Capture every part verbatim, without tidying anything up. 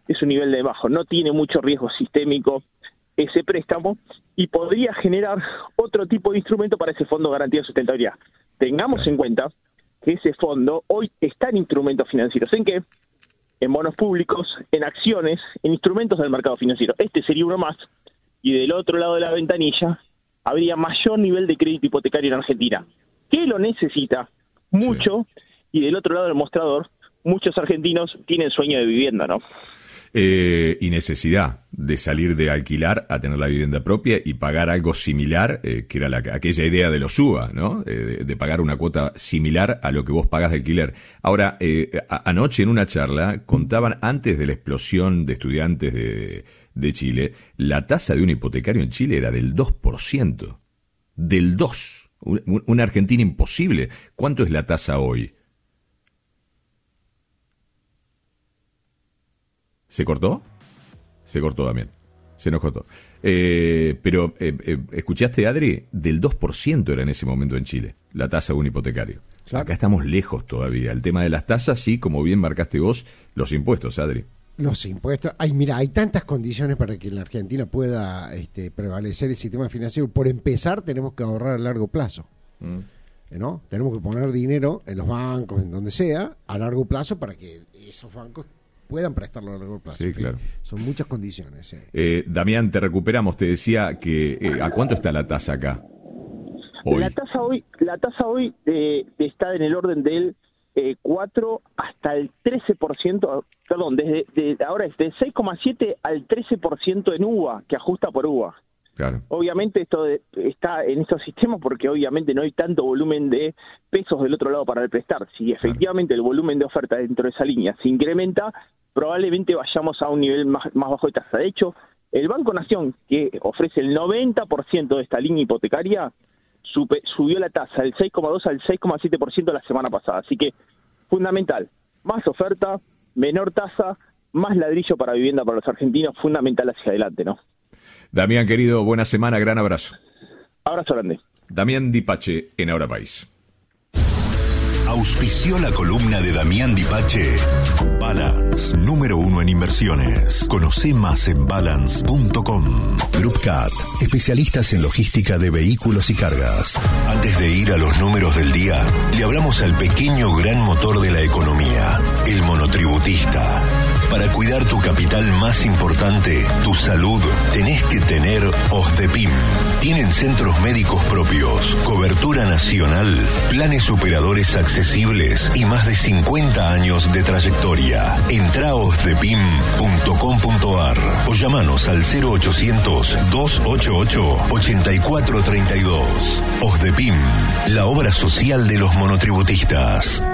es un nivel de bajo, no tiene mucho riesgo sistémico ese préstamo y podría generar otro tipo de instrumento para ese fondo de garantía de sustentabilidad. Tengamos en cuenta que ese fondo hoy está en instrumentos financieros. ¿En qué? En bonos públicos, en acciones, en instrumentos del mercado financiero. Este sería uno más. Y del otro lado de la ventanilla habría mayor nivel de crédito hipotecario en Argentina. ¿Qué lo necesita? Mucho. Sí. Y del otro lado del mostrador, muchos argentinos tienen sueño de vivienda, ¿no? Eh, y necesidad de salir de alquilar a tener la vivienda propia y pagar algo similar, eh, que era la, aquella idea de los U B A, ¿no? Eh, de, de pagar una cuota similar a lo que vos pagás de alquiler. Ahora, eh, a, anoche en una charla contaban, antes de la explosión de estudiantes de, de Chile, la tasa de un hipotecario en Chile era del dos por ciento. Del dos por ciento. Una Argentina imposible. ¿Cuánto es la tasa hoy? ¿Se cortó? Se cortó también. Se nos cortó. Eh, pero, eh, eh, ¿escuchaste, Adri? Del dos por ciento era en ese momento en Chile, la tasa de un hipotecario. Claro. Acá estamos lejos todavía. El tema de las tasas, sí, como bien marcaste vos, los impuestos, Adri. Los impuestos. Ay, mira, hay tantas condiciones para que en la Argentina pueda este, prevalecer el sistema financiero. Por empezar, tenemos que ahorrar a largo plazo. Mm. ¿No? Tenemos que poner dinero en los bancos, en donde sea, a largo plazo para que esos bancos puedan prestarlo a largo plazo. Sí, claro. Son muchas condiciones. Eh. Eh, Damián, te recuperamos. Te decía que eh, ¿a cuánto está la tasa acá? Hoy. La tasa hoy, la tasa hoy eh, está en el orden del eh, cuatro hasta el trece por ciento, perdón, desde de, ahora es de seis coma siete al trece por ciento en U B A, que ajusta por U B A. Claro. Obviamente esto de, está en estos sistemas porque obviamente no hay tanto volumen de pesos del otro lado para prestar. Si efectivamente claro. el volumen de oferta dentro de esa línea se incrementa, probablemente vayamos a un nivel más, más bajo de tasa. De hecho, el Banco Nación, que ofrece el noventa por ciento de esta línea hipotecaria, sube, subió la tasa del seis coma dos al seis coma siete por ciento la semana pasada. Así que, fundamental, más oferta, menor tasa, más ladrillo para vivienda para los argentinos, fundamental hacia adelante, ¿no? Damián, querido, buena semana, gran abrazo. Abrazo grande. Damián Dipache, en Ahora País. Auspició la columna de Damián Dipache. Balance, número uno en inversiones. Conoce más en balance punto com. Group Cat, especialistas en logística de vehículos y cargas. Antes de ir a los números del día, le hablamos al pequeño gran motor de la economía, el monotributista. Para cuidar tu capital más importante, tu salud, tenés que tener OSDEPIM. Tienen centros médicos propios, cobertura nacional, planes operadores accesibles y más de cincuenta años de trayectoria. Entrá a osdepim punto com punto ar o llamanos al cero ochocientos, dos ochenta y ocho, ochenta y cuatro treinta y dos. OSDEPIM, la obra social de los monotributistas.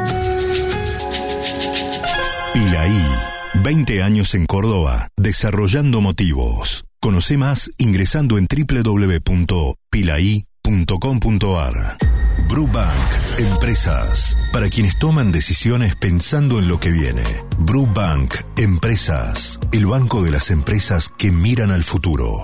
Pilaí. veinte años en Córdoba, desarrollando motivos. Conoce más ingresando en doble u doble u doble u punto pilaí punto com punto ar. Brubank, empresas. Para quienes toman decisiones pensando en lo que viene. Brubank, empresas. El banco de las empresas que miran al futuro.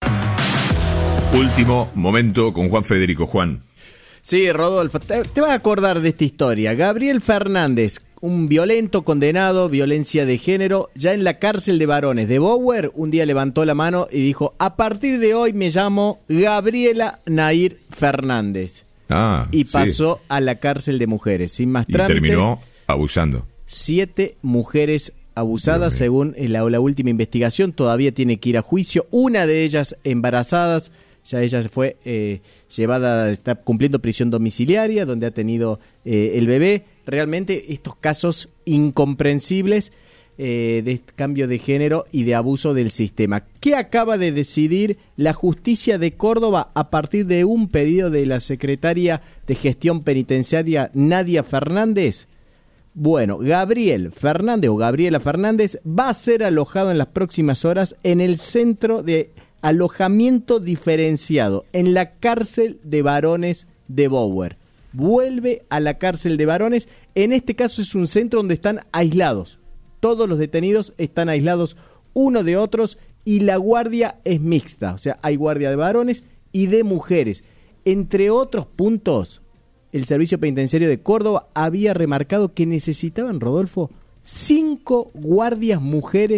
Último momento con Juan Federico. Juan. Sí, Rodolfo, te, te vas a acordar de esta historia. Gabriel Fernández, un violento condenado, violencia de género, ya en la cárcel de varones de Bower, un día levantó la mano y dijo: a partir de hoy me llamo Gabriela Nair Fernández. Ah, y pasó sí. a la cárcel de mujeres, sin más y trámite. Y terminó abusando. Siete mujeres abusadas, según la, la última investigación. Todavía tiene que ir a juicio. Una de ellas embarazadas. Ya ella fue eh, llevada, está cumpliendo prisión domiciliaria, donde ha tenido eh, el bebé. Realmente estos casos incomprensibles eh, de cambio de género y de abuso del sistema. ¿Qué acaba de decidir la justicia de Córdoba a partir de un pedido de la secretaria de Gestión Penitenciaria, Nadia Fernández? Bueno, Gabriel Fernández o Gabriela Fernández va a ser alojado en las próximas horas en el centro de alojamiento diferenciado, en la cárcel de varones de Bower. Vuelve a la cárcel de varones. En este caso es un centro donde están aislados. Todos los detenidos están aislados uno de otros y la guardia es mixta. O sea, hay guardia de varones y de mujeres. Entre otros puntos, el Servicio Penitenciario de Córdoba había remarcado que necesitaban, Rodolfo, cinco guardias mujeres